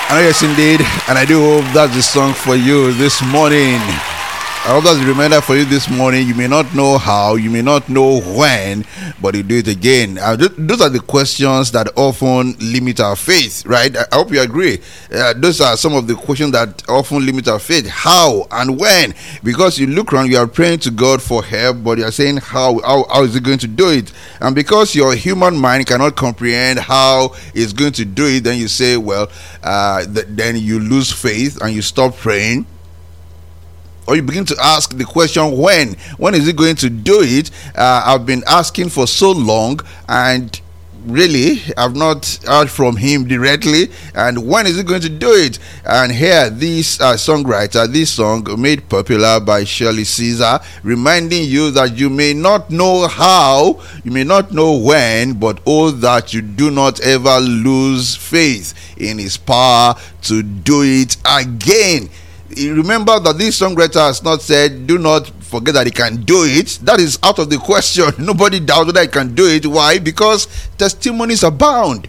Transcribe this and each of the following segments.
Oh, yes, indeed. And I do hope that's the song for you this morning. I hope that's a reminder for you this morning. You may not know how, you may not know when, but you do it again. Those are the questions that often limit our faith, right? I hope you agree. Those are some of the questions that often limit our faith. How and when? Because you look around, you are praying to God for help, but you are saying, how is He going to do it? And because your human mind cannot comprehend how He's going to do it, then you say, well, then you lose faith and you stop praying. Or you begin to ask the question, when is He going to do it? I've been asking for so long, and really I've not heard from Him directly. And when is He going to do it? And here, this songwriter, this song made popular by Shirley Caesar, reminding you that you may not know how, you may not know when, but oh, that you do not ever lose faith in His power to do it again. Remember that this songwriter has not said, do not forget that He can do it. That is out of the question. Nobody doubts whether He can do it. Why? Because testimonies abound.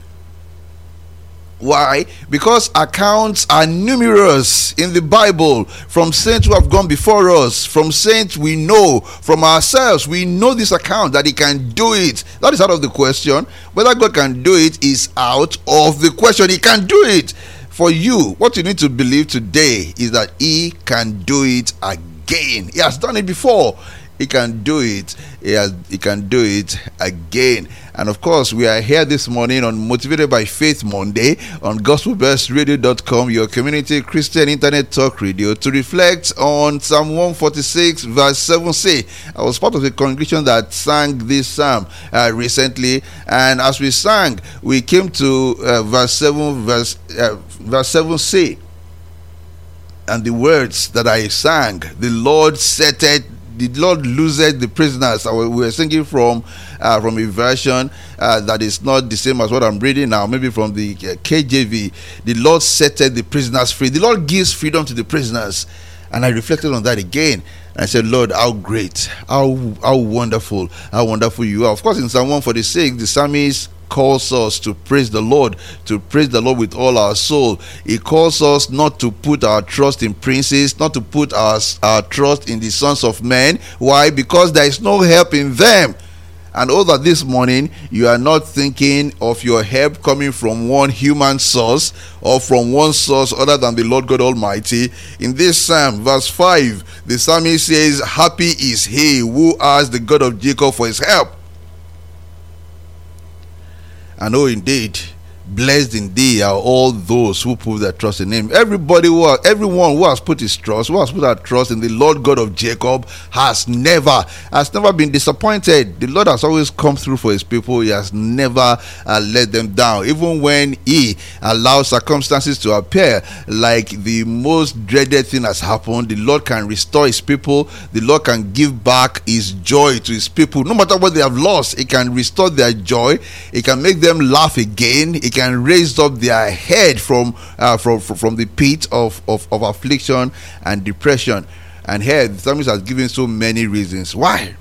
Why? Because accounts are numerous in the Bible from saints who have gone before us, from saints we know, from ourselves. We know this account that He can do it. That is out of the question. Whether God can do it is out of the question. He can do it. For you, what you need to believe today is that He can do it again. He has done it before. He can do it. He can do it again. And of course, we are here this morning on Motivated by Faith Monday on gospelbestradio.com, your community Christian internet talk radio, to reflect on Psalm 146 verse 7c. I was part of the congregation that sang this psalm recently, and as we sang, we came to verse 7c, and the words that I sang, the Lord loseth the prisoners. We were singing from a version that is not the same as what I'm reading now, maybe from the KJV. The Lord setteth the prisoners free. The Lord gives freedom to the prisoners. And I reflected on that again. And I said, Lord, how great, how wonderful you are. Of course, in Psalm 146, the psalmist calls us to praise the Lord with all our soul. He calls us not to put our trust in princes, not to put our trust in the sons of men. Why? Because there is no help in them. And all that this morning you are not thinking of your help coming from one human source or from one source other than the Lord God Almighty. In this psalm, verse 5, the psalmist says, happy is he who asks the God of Jacob for his help. And oh, indeed, blessed indeed are all those who put their trust in Him. Everyone who has put his trust, who has put their trust in the Lord God of Jacob, has never been disappointed. The Lord has always come through for His people. He has never let them down. Even when He allows circumstances to appear like the most dreaded thing has happened, the Lord can restore His people. The Lord can give back His joy to His people. No matter what they have lost, He can restore their joy. He can make them laugh again. He can raise up their head from the pit of affliction and depression. And here the psalmist has given so many reasons. Why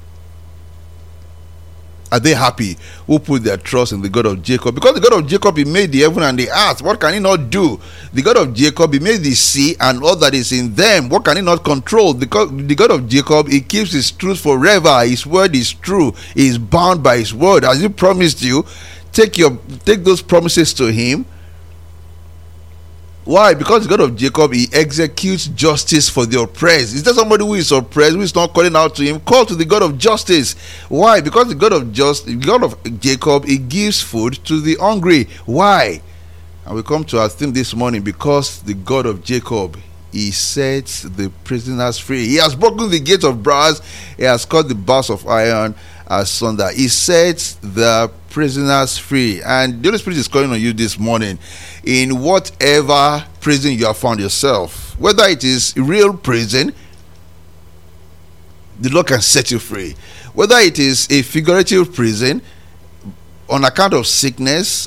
are they happy who put their trust in the God of Jacob? Because the God of Jacob, He made the heaven and the earth. What can He not do? The God of Jacob, He made the sea and all that is in them. What can He not control? The God of Jacob, He keeps His truth forever. His word is true. He is bound by His word. As He promised you, take those promises to Him. Why? Because the God of Jacob, He executes justice for the oppressed. Is there somebody who is oppressed, who is not calling out to Him? Call to the God of justice. Why? Because the God of Jacob, He gives food to the hungry. Why? And we come to our theme this morning, because the God of Jacob, He sets the prisoners free. He has broken the gates of brass. He has cut the bars of iron asunder. He sets the prisoners free. And the Holy Spirit is calling on you this morning, in whatever prison you have found yourself, whether it is real prison, the Lord can set you free. Whether it is a figurative prison on account of sickness,